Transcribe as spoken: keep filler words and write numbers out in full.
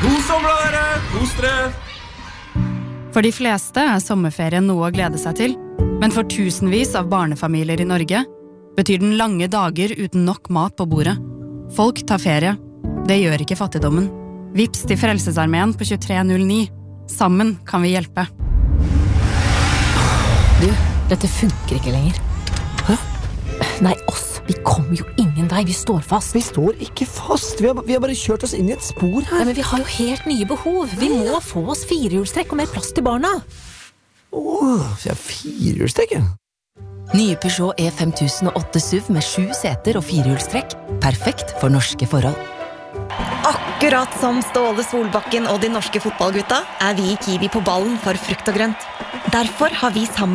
God sommer dere, kos dere! For de fleste er sommerferien noe å glede seg til, men for tusenvis av barnefamilier i Norge betyr den lange dager uten nok mat på bordet. Folk tar ferie. Det gjør ikke fattigdommen. Vips til Frelsesarmeen på tjuetre null ni. Sammen kan vi hjelpe. Du, dette funker ikke lenger. Hæ? Nei, oss. Vi kommer jo ingen vei. Vi står fast. Vi står ikke fast. Vi har, vi har bare kjørt oss inn i et spor her. Nei, men vi har jo helt nye behov. Vi må få oss firehjulstrekk og mer plass til barna. Åh, vi har firehjulstrekk, ja. Nye Peugeot E fem tusen og åtte S U V med sju seter og firehjulstrekk. Perfekt for norske forhold. Akkurat som Ståle Solbakken og de norske fotballgutta er vi i Kiwi på ballen for frukt og grønt. Derfor har vi sammen